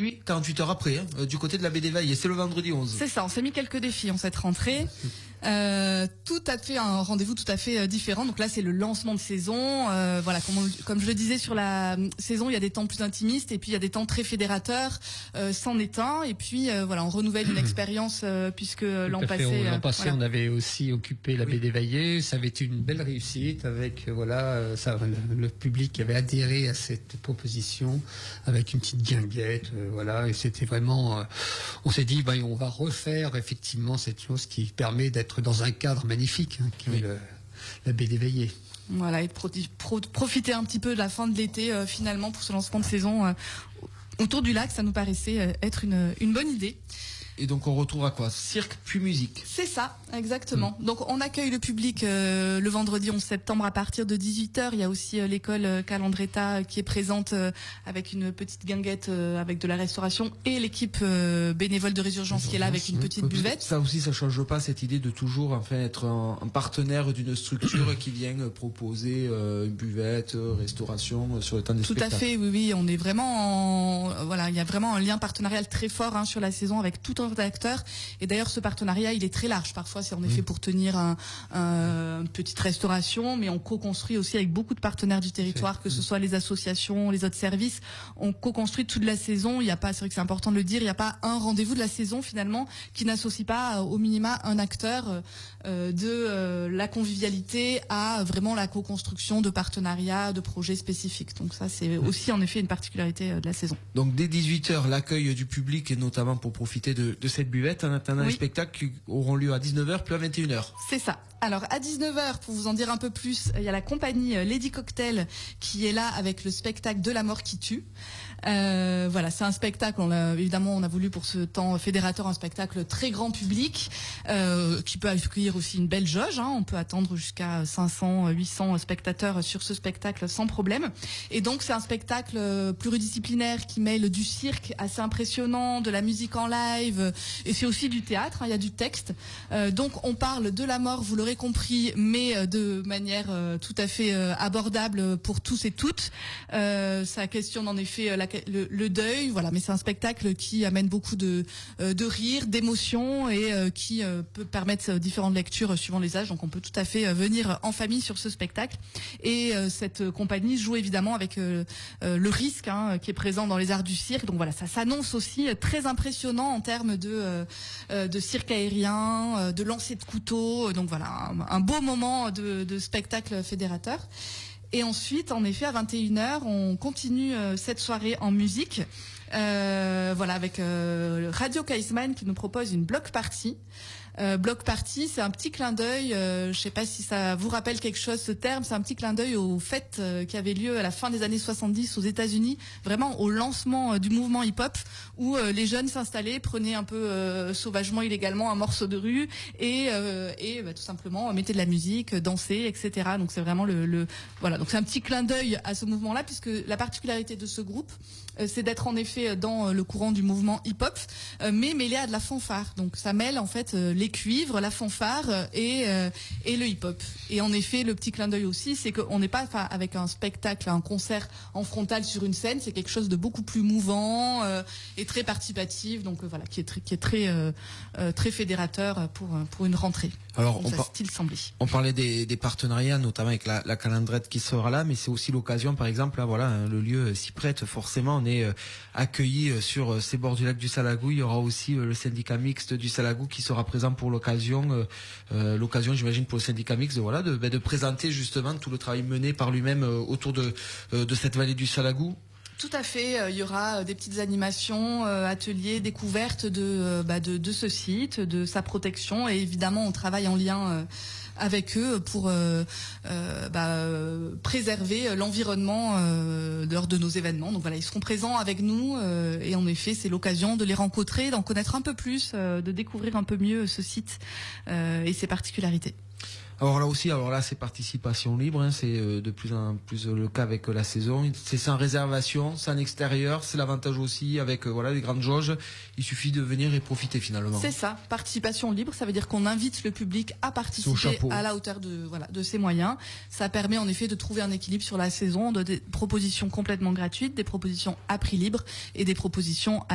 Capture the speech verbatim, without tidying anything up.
lui, quarante-huit heures après, hein, euh, du côté de la baie des Vaillés. C'est le vendredi onze. C'est ça, on s'est mis quelques défis en cette rentrée. Euh, tout à fait un rendez-vous tout à fait euh, différent. Donc là, c'est le lancement de saison. Euh, voilà, comme, on, comme je le disais sur la euh, saison, il y a des temps plus intimistes et puis il y a des temps très fédérateurs. Euh, c'en est un. Et puis euh, voilà, on renouvelle une expérience euh, puisque euh, l'an passé, fait, l'an euh, passé, voilà. on avait aussi occupé la Oui. baie des Vaillés. Ça avait été une belle réussite avec euh, voilà, euh, ça, le, le public avait adhéré à cette proposition avec une petite guinguette, euh, voilà. Et c'était vraiment, euh, on s'est dit, ben, on va refaire effectivement cette chose qui permet d'être dans un cadre magnifique, hein, qui oui. est le, la baie des Vaillés. Voilà, et de pro pro profiter un petit peu de la fin de l'été euh, finalement pour ce lancement de saison euh, autour du lac, ça nous paraissait euh, être une, une bonne idée. Et donc on retrouve à quoi? Cirque puis musique. C'est ça, exactement. Mmh. Donc on accueille le public euh, le vendredi onze septembre à partir de dix-huit heures. Il y a aussi euh, l'école euh, Calandretta euh, qui est présente euh, avec une petite guinguette euh, avec de la restauration et l'équipe euh, bénévole de Résurgence qui est là avec une petite buvette. Ça aussi, ça change pas cette idée de toujours enfin être un, un partenaire d'une structure qui vient proposer euh, une buvette, euh, restauration euh, sur le temps des Tout spectacles. à fait, oui, oui. On est vraiment, en, voilà, il y a vraiment un lien partenarial très fort hein, sur la saison avec tout d'acteurs. Et d'ailleurs, ce partenariat, il est très large. Parfois, c'est en effet pour tenir un, un, une petite restauration, mais on co-construit aussi avec beaucoup de partenaires du territoire, que ce soit les associations, les autres services. On co-construit toute la saison. Il n'y a pas, c'est vrai que c'est important de le dire, il n'y a pas un rendez-vous de la saison finalement qui n'associe pas au minima un acteur euh, de euh, la convivialité à vraiment la co-construction de partenariats, de projets spécifiques. Donc ça, c'est aussi en effet une particularité de la saison. Donc dès dix-huit heures, l'accueil du public et notamment pour profiter de de cette buvette en attendant oui. les spectacles qui auront lieu à dix-neuf heures puis à vingt et une heures. C'est ça. Alors à dix-neuf heures, pour vous en dire un peu plus, il y a la compagnie Lady Cocktail qui est là avec le spectacle De la mort qui tue. Euh, voilà, c'est un spectacle, on l'a, évidemment on a voulu pour ce temps fédérateur un spectacle très grand public euh, qui peut accueillir aussi une belle jauge, hein, on peut attendre jusqu'à cinq cents, huit cents spectateurs sur ce spectacle sans problème. Et donc c'est un spectacle pluridisciplinaire qui mêle du cirque assez impressionnant, de la musique en live et c'est aussi du théâtre, hein, il y a du texte. Euh, donc on parle de la mort, vous l'aurez compris, mais de manière euh, tout à fait euh, abordable pour tous et toutes. Euh, ça questionne en effet la Le, le deuil, voilà, mais c'est un spectacle qui amène beaucoup de, euh, de rire, d'émotion et euh, qui euh, peut permettre différentes lectures suivant les âges. Donc on peut tout à fait euh, venir en famille sur ce spectacle. Et euh, cette compagnie joue évidemment avec euh, euh, le risque hein, qui est présent dans les arts du cirque. Donc voilà, ça s'annonce aussi très impressionnant en termes de, euh, de cirque aérien, euh, de lancer de couteau. Donc voilà, un, un beau moment de, de spectacle fédérateur. Et ensuite, en effet, à vingt et une heures, on continue euh, cette soirée en musique. Euh, voilà, avec euh, Radio Kaisman qui nous propose une block party. Euh, block party, c'est un petit clin d'œil. Euh, je sais pas si ça vous rappelle quelque chose ce terme. C'est un petit clin d'œil aux fêtes euh, qui avaient lieu à la fin des années soixante-dix aux États-Unis, vraiment au lancement euh, du mouvement hip-hop, où euh, les jeunes s'installaient, prenaient un peu euh, sauvagement, illégalement un morceau de rue et euh, et bah, tout simplement mettaient de la musique, dansaient, et cetera. Donc c'est vraiment le, le voilà. Donc c'est un petit clin d'œil à ce mouvement-là, puisque la particularité de ce groupe, euh, c'est d'être en effet dans euh, le courant du mouvement hip-hop, euh, mais mêlé à de la fanfare. Donc ça mêle en fait euh, les cuivres, la fanfare et euh, et le hip-hop. Et en effet, le petit clin d'œil aussi, c'est qu'on n'est pas avec un spectacle, un concert en frontal sur une scène, c'est quelque chose de beaucoup plus mouvant euh, et très participatif. Donc euh, voilà, qui est très qui est très euh, euh, très fédérateur pour pour une rentrée. Alors on, par... semblait. on parlait des, des partenariats, notamment avec la, la Calandrette qui sera là, mais c'est aussi l'occasion, par exemple, là, voilà, hein, le lieu s'y prête. Forcément, on est euh, accueilli euh, sur euh, ces bords du lac du Salagou. Il y aura aussi euh, le syndicat mixte du Salagou qui sera présent pour l'occasion. Euh, euh, l'occasion, j'imagine, pour le syndicat mixte, de, voilà, de, ben, de présenter justement tout le travail mené par lui-même euh, autour de euh, de cette vallée du Salagou. Tout à fait. Euh, il y aura euh, des petites animations, euh, ateliers, découvertes de, euh, bah, de de ce site, de sa protection, et évidemment on travaille en lien euh, avec eux pour euh, euh, bah, euh, préserver l'environnement euh, lors de nos événements. Donc voilà, ils seront présents avec nous euh, et en effet c'est l'occasion de les rencontrer, d'en connaître un peu plus, euh, de découvrir un peu mieux ce site euh, et ses particularités. Alors là aussi, alors là c'est participation libre, hein, c'est euh, de plus en plus le cas avec euh, la saison. C'est sans réservation, c'est en extérieur, c'est l'avantage aussi avec euh, voilà les grandes jauges. Il suffit de venir et profiter finalement. C'est ça, participation libre, ça veut dire qu'on invite le public à participer à la hauteur de voilà de ses moyens. Ça permet en effet de trouver un équilibre sur la saison, de des propositions complètement gratuites, des propositions à prix libre et des propositions à